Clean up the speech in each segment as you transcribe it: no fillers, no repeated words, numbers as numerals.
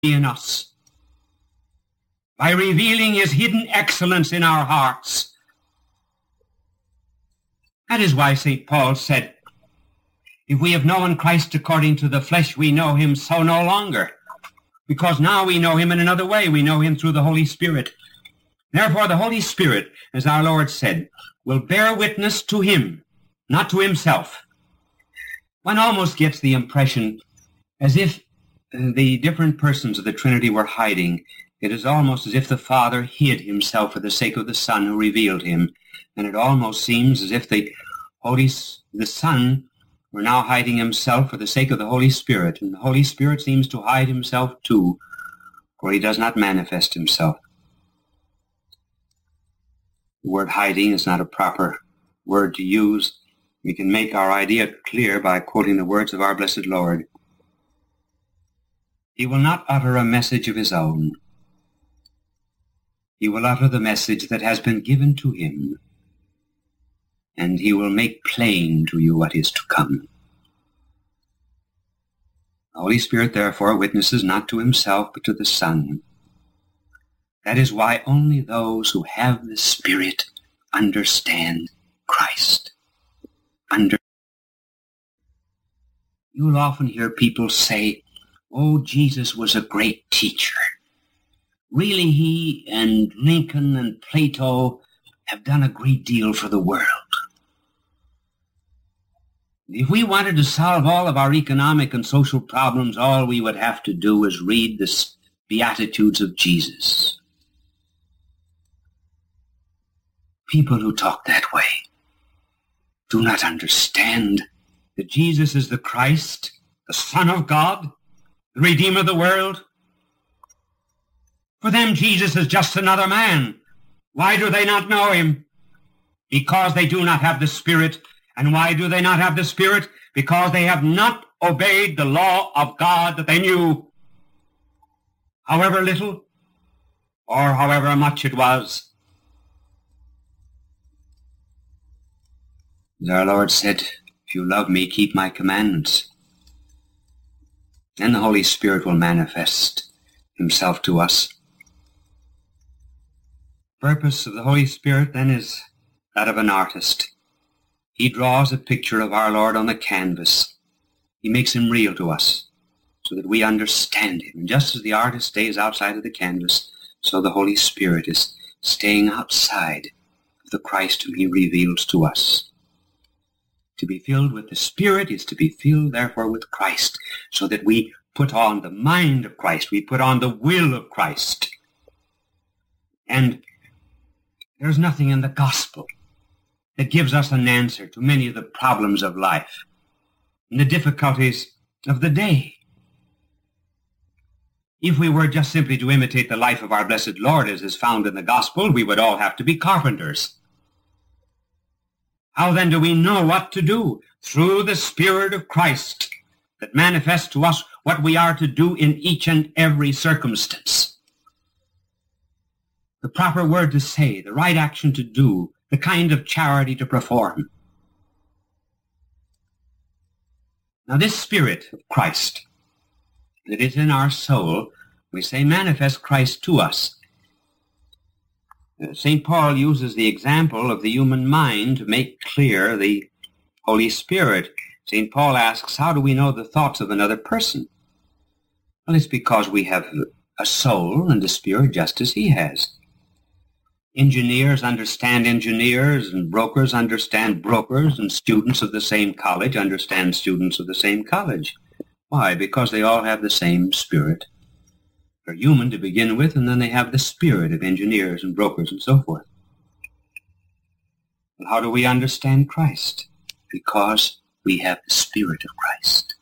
in us by revealing his hidden excellence in our hearts. That is why St. Paul said, if we have known Christ according to the flesh, we know him so no longer, because now we know him in another way. We know him through the Holy Spirit. Therefore, the Holy Spirit, as our Lord said, will bear witness to him, not to himself. One almost gets the impression as if the different persons of the Trinity were hiding. It is almost as if the Father hid himself for the sake of the Son who revealed him. And it almost seems as if the Son were now hiding himself for the sake of the Holy Spirit. And the Holy Spirit seems to hide himself too, for he does not manifest himself. The word hiding is not a proper word to use. We can make our idea clear by quoting the words of our blessed Lord. He will not utter a message of his own. He will utter the message that has been given to him, and he will make plain to you what is to come. The Holy Spirit, therefore, witnesses not to himself, but to the Son. That is why only those who have the Spirit understand Christ. You will often hear people say, oh, Jesus was a great teacher. Really, he and Lincoln and Plato have done a great deal for the world. If we wanted to solve all of our economic and social problems, all we would have to do is read the Beatitudes of Jesus. People who talk that way do not understand that Jesus is the Christ, the Son of God, the Redeemer of the world. For them, Jesus is just another man. Why do they not know him? Because they do not have the Spirit. And why do they not have the Spirit? Because they have not obeyed the law of God that they knew, however little or however much it was. As our Lord said, if you love me, keep my commandments. Then the Holy Spirit will manifest himself to us. The purpose of the Holy Spirit, then, is that of an artist. He draws a picture of our Lord on the canvas. He makes him real to us so that we understand him. And just as the artist stays outside of the canvas, so the Holy Spirit is staying outside of the Christ whom he reveals to us. To be filled with the Spirit is to be filled, therefore, with Christ, so that we put on the mind of Christ. We put on the will of Christ. And there's nothing in the gospel that gives us an answer to many of the problems of life and the difficulties of the day. If we were just simply to imitate the life of our blessed Lord as is found in the gospel, we would all have to be carpenters. How then do we know what to do? Through the Spirit of Christ that manifests to us what we are to do in each and every circumstance. The proper word to say, the right action to do, the kind of charity to perform. Now this Spirit of Christ that is in our soul, we say, manifests Christ to us. St. Paul uses the example of the human mind to make clear the Holy Spirit. St. Paul asks, how do we know the thoughts of another person? Well, it's because we have a soul and a spirit just as he has. Engineers understand engineers, and brokers understand brokers, and students of the same college understand students of the same college. Why? Because they all have the same spirit. They're human to begin with, and then they have the spirit of engineers and brokers and so forth. And how do we understand Christ? Because we have the Spirit of Christ.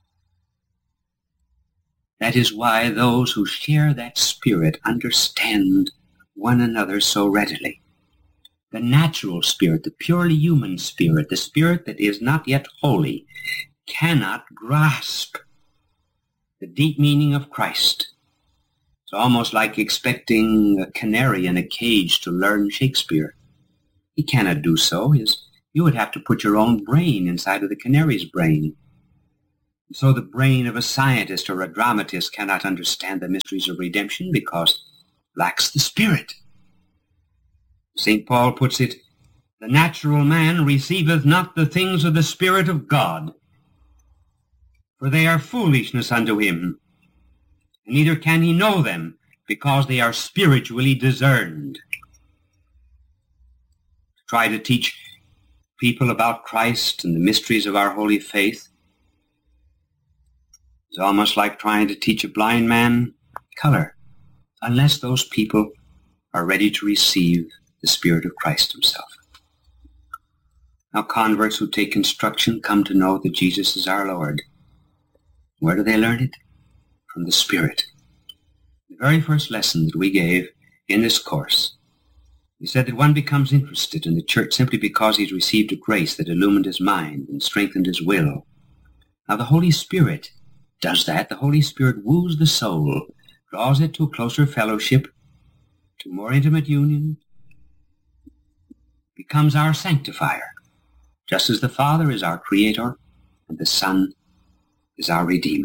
That is why those who share that Spirit understand one another so readily. The natural spirit, the purely human spirit, the spirit that is not yet holy, cannot grasp the deep meaning of Christ. It's almost like expecting a canary in a cage to learn Shakespeare. He cannot do so. You would have to put your own brain inside of the canary's brain. So the brain of a scientist or a dramatist cannot understand the mysteries of redemption because it lacks the Spirit. St. Paul puts it, "The natural man receiveth not the things of the Spirit of God, for they are foolishness unto him, and neither can he know them, because they are spiritually discerned." To try to teach people about Christ and the mysteries of our holy faith is almost like trying to teach a blind man color, unless those people are ready to receive the Spirit of Christ himself. Now, converts who take instruction come to know that Jesus is our Lord. Where do they learn it? From the Spirit. The very first lesson that we gave in this course, we said that one becomes interested in the church simply because he's received a grace that illumined his mind and strengthened his will. Now, the Holy Spirit does that. The Holy Spirit woos the soul, draws it to a closer fellowship, to more intimate union, becomes our sanctifier, just as the Father is our Creator and the Son is our Redeemer.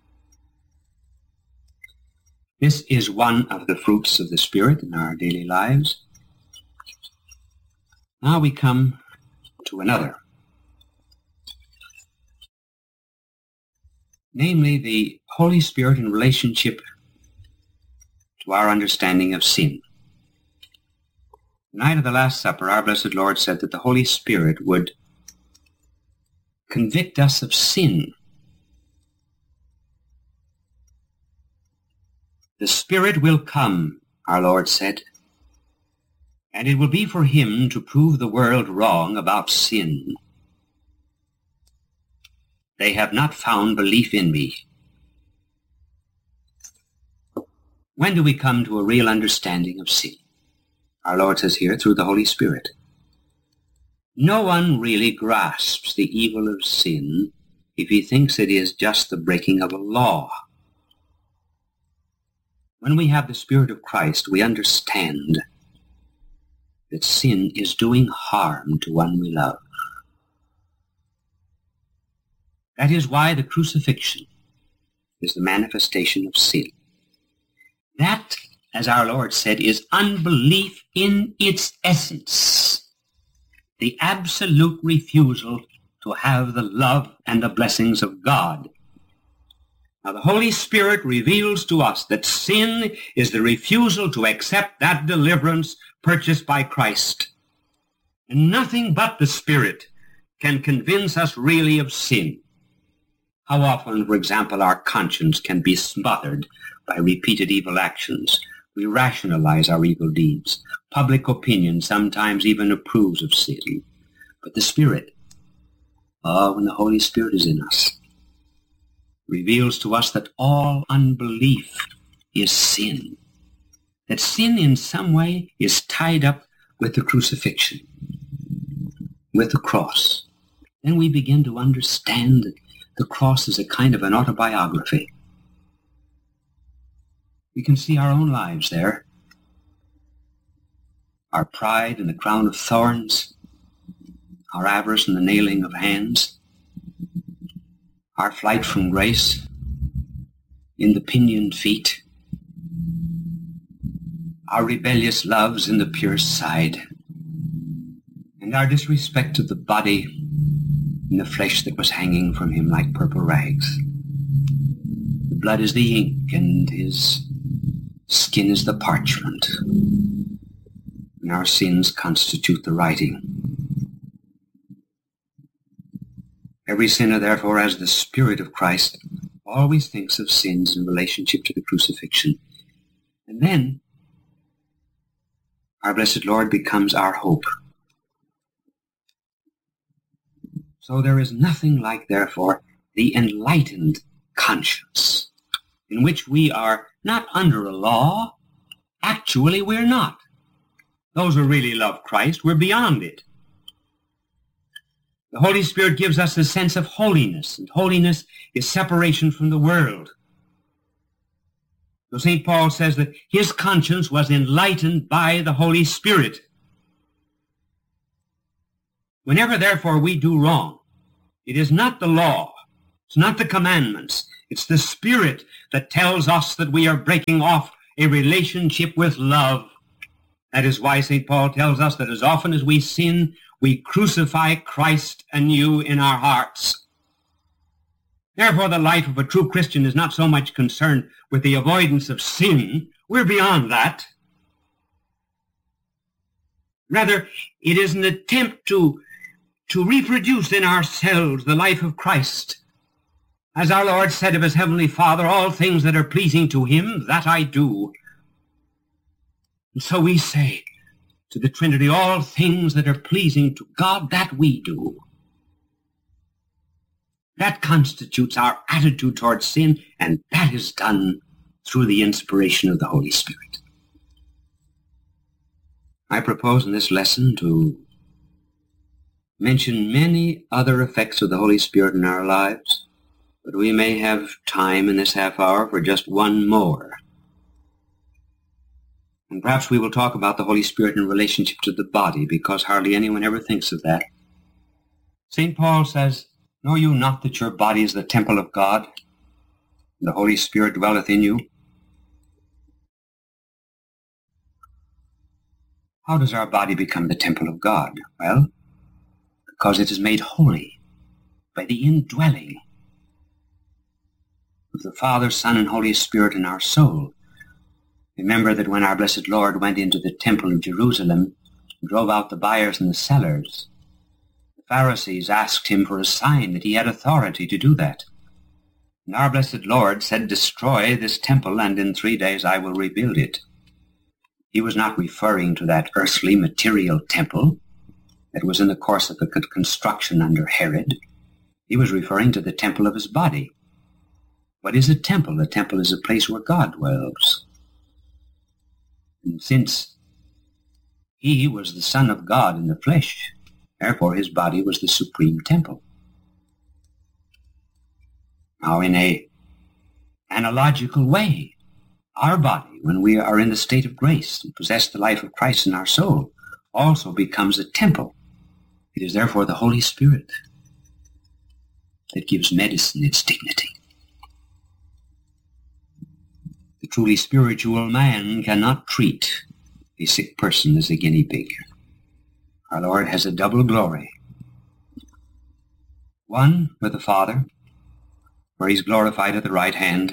This is one of the fruits of the Spirit in our daily lives. Now we come to another, namely the Holy Spirit in relationship to our understanding of sin. The night of the Last Supper, our blessed Lord said that the Holy Spirit would convict us of sin. The Spirit will come, our Lord said, and it will be for him to prove the world wrong about sin. They have not found belief in me. When do we come to a real understanding of sin? Our Lord says here, through the Holy Spirit. No one really grasps the evil of sin if he thinks it is just the breaking of a law. When we have the Spirit of Christ, we understand that sin is doing harm to one we love. That is why the crucifixion is the manifestation of sin. That, as our Lord said, is unbelief in its essence, the absolute refusal to have the love and the blessings of God. Now, the Holy Spirit reveals to us that sin is the refusal to accept that deliverance purchased by Christ. And nothing but the Spirit can convince us really of sin. How often, for example, our conscience can be smothered by repeated evil actions. We rationalize our evil deeds. Public opinion sometimes even approves of sin. But the Spirit, when the Holy Spirit is in us, reveals to us that all unbelief is sin. That sin in some way is tied up with the crucifixion, with the cross. Then we begin to understand that the cross is a kind of an autobiography. We can see our own lives there. Our pride in the crown of thorns, our avarice in the nailing of hands, our flight from grace in the pinioned feet, our rebellious loves in the pierced side, and our disrespect of the body in the flesh that was hanging from him like purple rags. The blood is the ink, and his skin is the parchment, and our sins constitute the writing. Every sinner, therefore, as the Spirit of Christ, always thinks of sins in relationship to the crucifixion. And then our blessed Lord becomes our hope. So there is nothing like, therefore, the enlightened conscience, in which we are not under a law. Actually, we're not. Those who really love Christ, we're beyond it. The Holy Spirit gives us a sense of holiness, and holiness is separation from the world. So St. Paul says that his conscience was enlightened by the Holy Spirit. Whenever, therefore, we do wrong, it is not the law It's not the commandments. It's the Spirit that tells us that we are breaking off a relationship with love. That is why St. Paul tells us that as often as we sin, we crucify Christ anew in our hearts. Therefore, the life of a true Christian is not so much concerned with the avoidance of sin. We're beyond that. Rather, it is an attempt to reproduce in ourselves the life of Christ. As our Lord said of his heavenly Father, all things that are pleasing to him, that I do. And so we say to the Trinity, all things that are pleasing to God, that we do. That constitutes our attitude towards sin, and that is done through the inspiration of the Holy Spirit. I propose in this lesson to mention many other effects of the Holy Spirit in our lives, but we may have time in this half hour for just one more. And perhaps we will talk about the Holy Spirit in relationship to the body, because hardly anyone ever thinks of that. St. Paul says, know you not that your body is the temple of God, and the Holy Spirit dwelleth in you? How does our body become the temple of God? Well, because it is made holy by the indwelling of the Father, Son, and Holy Spirit in our soul. Remember that when our blessed Lord went into the temple in Jerusalem and drove out the buyers and the sellers, the Pharisees asked him for a sign that he had authority to do that. And our blessed Lord said, destroy this temple, and in 3 days I will rebuild it. He was not referring to that earthly material temple that was in the course of the construction under Herod. He was referring to the temple of his body. What is a temple? A temple is a place where God dwells. And since he was the Son of God in the flesh, therefore his body was the supreme temple. Now, in an analogical way, our body, when we are in the state of grace and possess the life of Christ in our soul, also becomes a temple. It is therefore the Holy Spirit that gives medicine its dignity. The truly spiritual man cannot treat a sick person as a guinea pig. Our Lord has a double glory. One with the Father, where he's glorified at the right hand,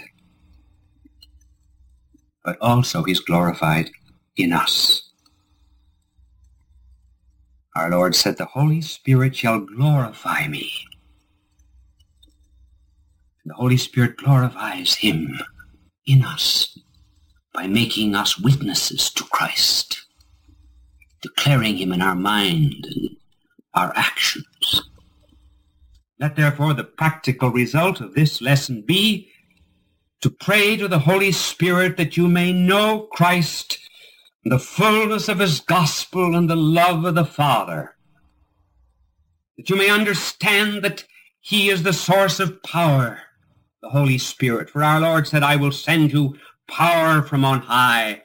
but also he's glorified in us. Our Lord said, the Holy Spirit shall glorify me. The Holy Spirit glorifies him in us by making us witnesses to Christ, declaring him in our mind and our actions. Let therefore the practical result of this lesson be to pray to the Holy Spirit that you may know Christ, the fullness of his gospel and the love of the Father, that you may understand that he is the source of power, the Holy Spirit. For our Lord said, I will send you power from on high.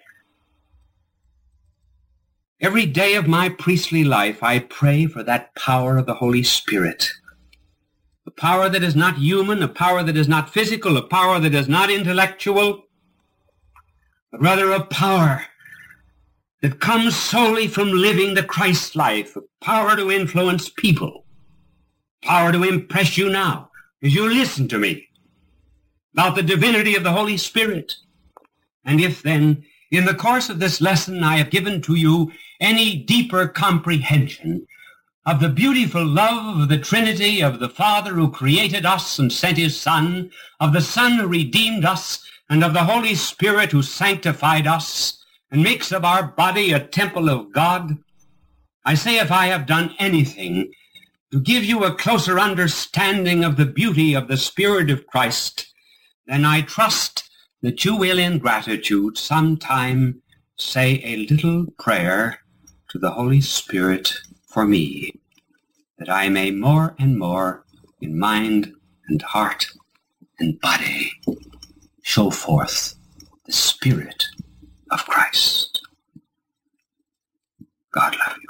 Every day of my priestly life, I pray for that power of the Holy Spirit. A power that is not human, a power that is not physical, a power that is not intellectual, but rather a power that comes solely from living the Christ life, a power to influence people, power to impress you now as you listen to me about the divinity of the Holy Spirit. And if then, in the course of this lesson, I have given to you any deeper comprehension of the beautiful love of the Trinity, of the Father who created us and sent his Son, of the Son who redeemed us, and of the Holy Spirit who sanctified us and makes of our body a temple of God, I say if I have done anything to give you a closer understanding of the beauty of the Spirit of Christ, then I trust that you will in gratitude sometime say a little prayer to the Holy Spirit for me, that I may more and more in mind and heart and body show forth the Spirit of Christ. God love you.